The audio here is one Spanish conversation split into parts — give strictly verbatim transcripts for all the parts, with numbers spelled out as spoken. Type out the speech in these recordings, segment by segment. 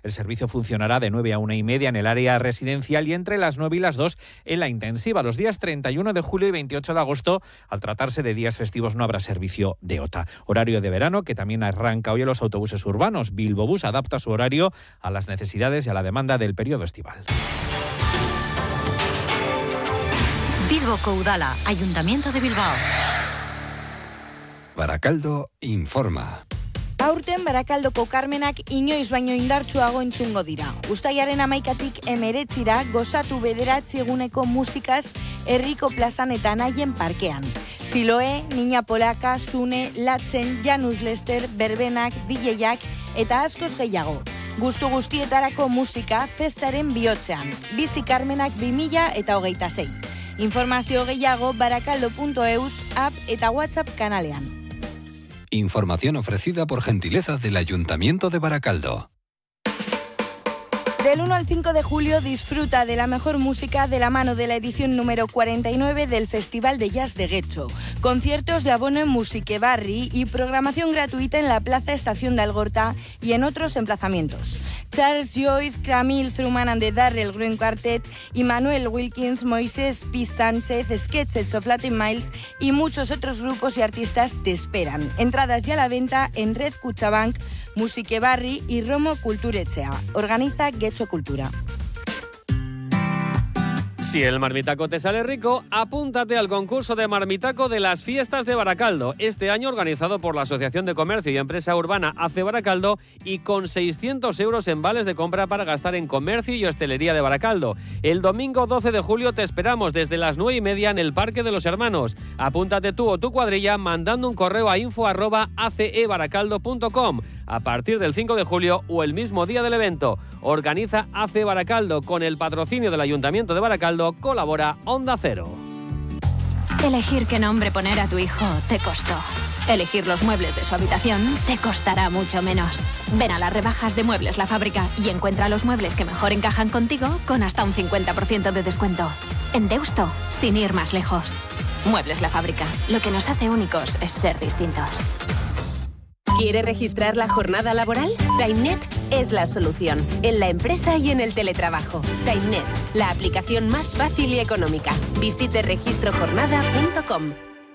El servicio funcionará de nueve a una y media en el área residencial y entre las nueve y las dos en la intensiva. Los días treinta y uno de julio y veintiocho de agosto, al tratarse de días festivos, no habrá servicio de OTA. Horario de verano que también arranca hoy en los autobuses urbanos. Bilbobús adapta su horario a las necesidades y a la demanda del periodo estival. Bilboko Udala, Ayuntamiento de Bilbao. Barakaldo informa. Aurten Barakaldoko Karmenak inoiz baino indartsuago entzungo dira. Uztailaren hamaikatik hemeretzira gozatu bederatzi eguneko musikaz herriko plazan eta Naien parkean. Siloe, Niña Polaka, Sune, Latzen, Janus Lester, Berbenak, D J-ak eta askoz gehiago. Gustu guztietarako musika festaren bihotzean. Bizi Karmenak bi mila eta hogeita sei. Informazio gehiago barakaldo punto eus, app eta WhatsApp kanalean. Información ofrecida por gentileza del Ayuntamiento de Barakaldo. Del uno al cinco de julio disfruta de la mejor música de la mano de la edición número cuarenta y nueve del Festival de Jazz de Getxo. Conciertos de abono en Musikebarri y programación gratuita en la Plaza Estación de Algorta y en otros emplazamientos. Charles Joyce, Camille Truman and the Darrell Green Quartet, Immanuel Wilkins, Moisés P. Sánchez, Sketches of Latin Miles y muchos otros grupos y artistas te esperan. Entradas ya a la venta en Red Kutxabank, Musikebarri y Romo Kulturetxea. Organiza Getxo Cultura. Si el marmitaco te sale rico, apúntate al concurso de marmitaco de las fiestas de Barakaldo, este año organizado por la Asociación de Comercio y Empresa Urbana A C E Barakaldo y con seiscientos euros en vales de compra para gastar en comercio y hostelería de Barakaldo. El domingo doce de julio te esperamos desde las nueve y media en el Parque de los Hermanos. Apúntate tú o tu cuadrilla mandando un correo a info arroba acebarakaldo punto com a partir del cinco de julio o el mismo día del evento. Organiza A C E Barakaldo con el patrocinio del Ayuntamiento de Barakaldo. Colabora Onda Cero. Elegir qué nombre poner a tu hijo te costó. Elegir los muebles de su habitación te costará mucho menos. Ven a las rebajas de Muebles La Fábrica y encuentra los muebles que mejor encajan contigo con hasta un cincuenta por ciento de descuento. En Deusto, sin ir más lejos. Muebles La Fábrica. Lo que nos hace únicos es ser distintos. ¿Quiere registrar la jornada laboral? TimeNet es la solución, en la empresa y en el teletrabajo. TimeNet, la aplicación más fácil y económica. Visite registro jornada punto com.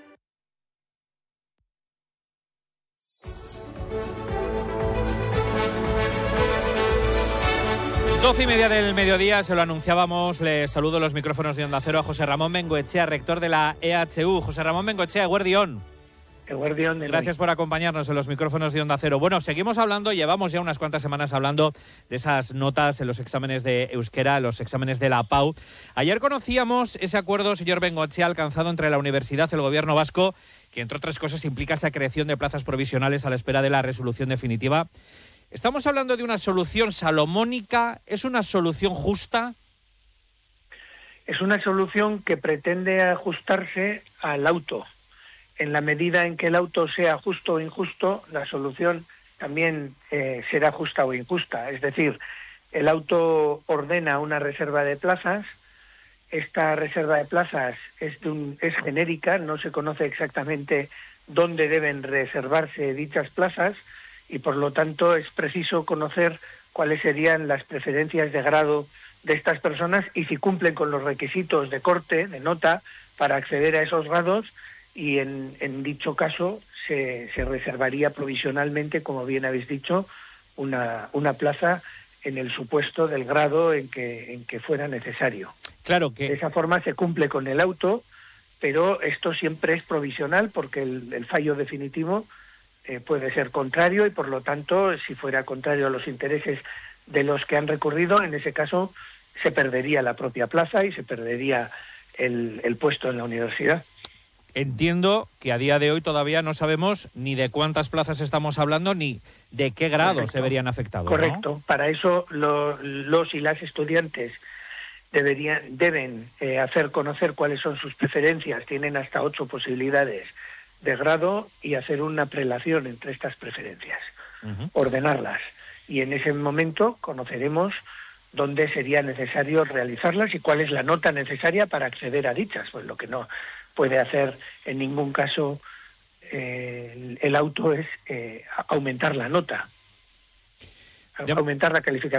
Doce y media del mediodía, se lo anunciábamos. Le saludo los micrófonos de Onda Cero a José Ramón Bengoechea, rector de la E H U. José Ramón Bengoechea, Guardión. Gracias por acompañarnos en los micrófonos de Onda Cero. Bueno, seguimos hablando, llevamos ya unas cuantas semanas hablando de esas notas en los exámenes de euskera, los exámenes de la P A U. Ayer conocíamos ese acuerdo, señor Bengoechea, alcanzado entre la Universidad y el Gobierno vasco, que entre otras cosas implica esa creación de plazas provisionales a la espera de la resolución definitiva. ¿Estamos hablando de una solución salomónica? ¿Es una solución justa? Es una solución que pretende ajustarse al auto. En la medida en que el auto sea justo o injusto, la solución también eh, será justa o injusta. Es decir, el auto ordena una reserva de plazas, esta reserva de plazas es, de un, es genérica, no se conoce exactamente dónde deben reservarse dichas plazas y por lo tanto es preciso conocer cuáles serían las preferencias de grado de estas personas y si cumplen con los requisitos de corte, de nota, para acceder a esos grados. Y en, en dicho caso se, se reservaría provisionalmente, como bien habéis dicho, una, una plaza en el supuesto del grado en que, en que fuera necesario. Claro que... De esa forma se cumple con el auto, pero esto siempre es provisional porque el, el fallo definitivo eh, puede ser contrario y por lo tanto, si fuera contrario a los intereses de los que han recurrido, en ese caso se perdería la propia plaza y se perdería el, el puesto en la universidad. Entiendo que a día de hoy todavía no sabemos ni de cuántas plazas estamos hablando ni de qué grados Correcto. se verían afectados. Correcto. ¿No? Para eso lo, los y las estudiantes deberían deben eh, hacer conocer cuáles son sus preferencias. Tienen hasta ocho posibilidades de grado y hacer una prelación entre estas preferencias, uh-huh. ordenarlas. Y en ese momento conoceremos dónde sería necesario realizarlas y cuál es la nota necesaria para acceder a dichas, pues lo que no puede hacer en ningún caso eh, el, el auto es eh, aumentar la nota, aumentar la calificación.